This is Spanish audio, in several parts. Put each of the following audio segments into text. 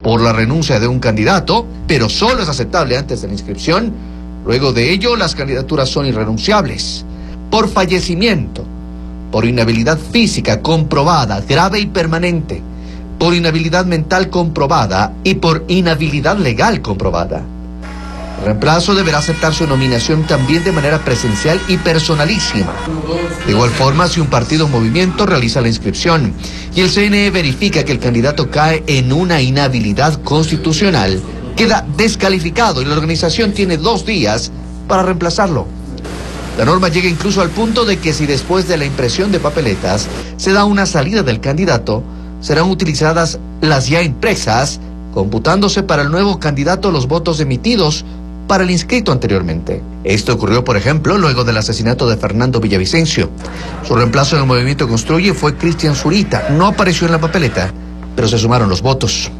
por la renuncia de un candidato, pero solo es aceptable antes de la inscripción. Luego de ello, las candidaturas son irrenunciables. Por fallecimiento, por inhabilidad física comprobada, grave y permanente, por inhabilidad mental comprobada y por inhabilidad legal comprobada. El reemplazo deberá aceptar su nominación también de manera presencial y personalísima. De igual forma, si un partido o movimiento realiza la inscripción y el CNE verifica que el candidato cae en una inhabilidad constitucional, queda descalificado y la organización tiene 2 días para reemplazarlo. La norma llega incluso al punto de que si después de la impresión de papeletas se da una salida del candidato, serán utilizadas las ya impresas, computándose para el nuevo candidato los votos emitidos para el inscrito anteriormente. Esto ocurrió, por ejemplo, luego del asesinato de Fernando Villavicencio. Su reemplazo en el Movimiento Construye fue Cristian Zurita. No apareció en la papeleta, pero se sumaron los votos.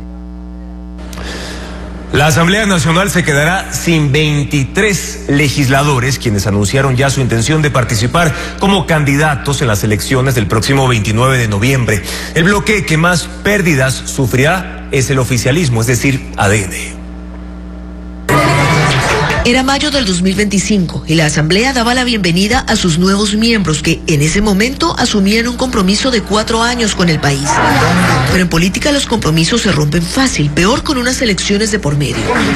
La Asamblea Nacional se quedará sin 23 legisladores, quienes anunciaron ya su intención de participar como candidatos en las elecciones del próximo 29 de noviembre. El bloque que más pérdidas sufrirá es el oficialismo, es decir, ADN. Era mayo del 2025 y la Asamblea daba la bienvenida a sus nuevos miembros que en ese momento asumían un compromiso de 4 años con el país. Pero en política los compromisos se rompen fácil, peor con unas elecciones de por medio.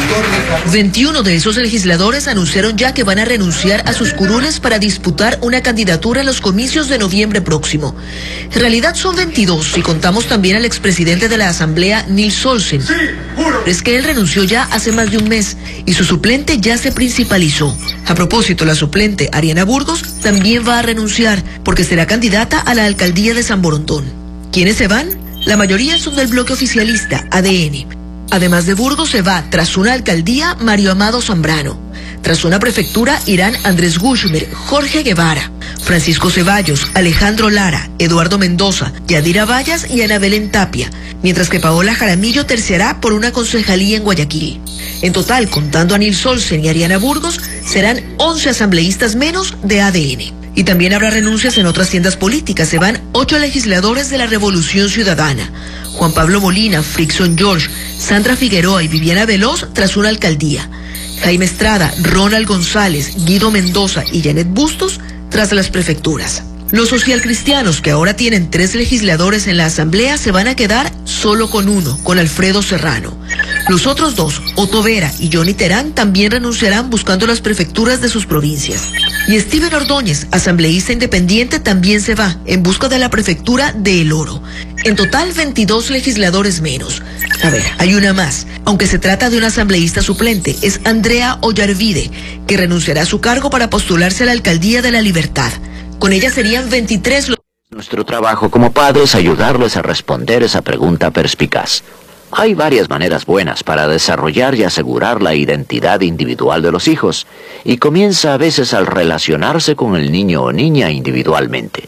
21 de esos legisladores anunciaron ya que van a renunciar a sus curules para disputar una candidatura en los comicios de noviembre próximo. En realidad son 22 si contamos también al expresidente de la Asamblea, Nils Olsen. Pero es que él renunció ya hace más de un mes y su suplente ya se principalizó. A propósito, la suplente Ariana Burgos también va a renunciar porque será candidata a la alcaldía de San Borondón. ¿Quiénes se van? La mayoría son del bloque oficialista, ADN. Además de Burgos se va, tras una alcaldía, Mario Amado Zambrano. Tras una prefectura irán Andrés Gushmer, Jorge Guevara, Francisco Ceballos, Alejandro Lara, Eduardo Mendoza, Yadira Vallas y Ana Belén Tapia, mientras que Paola Jaramillo terciará por una concejalía en Guayaquil. En total, contando a Nils Olsen y Ariana Burgos, serán 11 asambleístas menos de ADN. Y también habrá renuncias en otras tiendas políticas. Se van 8 legisladores de la Revolución Ciudadana. Juan Pablo Molina, Frickson George, Sandra Figueroa y Viviana Veloz tras una alcaldía. Jaime Estrada, Ronald González, Guido Mendoza y Janet Bustos tras las prefecturas. Los socialcristianos, que ahora tienen 3 legisladores en la Asamblea, se van a quedar solo con uno, con Alfredo Serrano. Los otros 2, Otto Vera y Johnny Terán, también renunciarán buscando las prefecturas de sus provincias. Y Steven Ordóñez, asambleísta independiente, también se va en busca de la prefectura de El Oro. En total, 22 legisladores menos. A ver, hay una más. Aunque se trata de una asambleísta suplente, es Andrea Ollarvide, que renunciará a su cargo para postularse a la alcaldía de La Libertad. Con ella serían 23. Nuestro trabajo como padres es ayudarles a responder esa pregunta perspicaz. Hay varias maneras buenas para desarrollar y asegurar la identidad individual de los hijos, y comienza a veces al relacionarse con el niño o niña individualmente.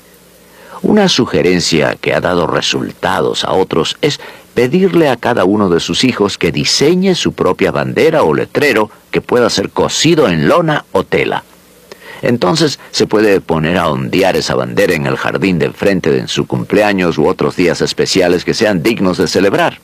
Una sugerencia que ha dado resultados a otros es pedirle a cada uno de sus hijos que diseñe su propia bandera o letrero que pueda ser cosido en lona o tela. Entonces se puede poner a ondear esa bandera en el jardín de enfrente en su cumpleaños u otros días especiales que sean dignos de celebrar.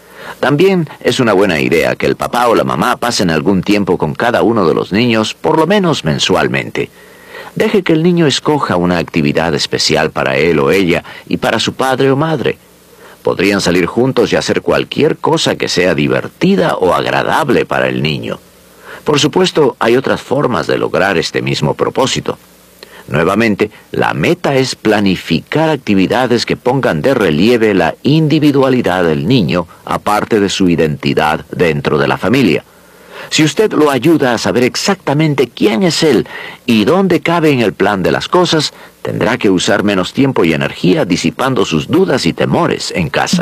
También es una buena idea que el papá o la mamá pasen algún tiempo con cada uno de los niños, por lo menos mensualmente. Deje que el niño escoja una actividad especial para él o ella y para su padre o madre. Podrían salir juntos y hacer cualquier cosa que sea divertida o agradable para el niño. Por supuesto, hay otras formas de lograr este mismo propósito. Nuevamente, la meta es planificar actividades que pongan de relieve la individualidad del niño, aparte de su identidad dentro de la familia. Si usted lo ayuda a saber exactamente quién es él y dónde cabe en el plan de las cosas, tendrá que usar menos tiempo y energía disipando sus dudas y temores en casa.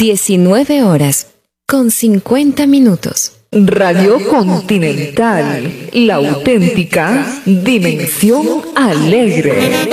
19:50. Radio Continental, la auténtica dimensión alegre.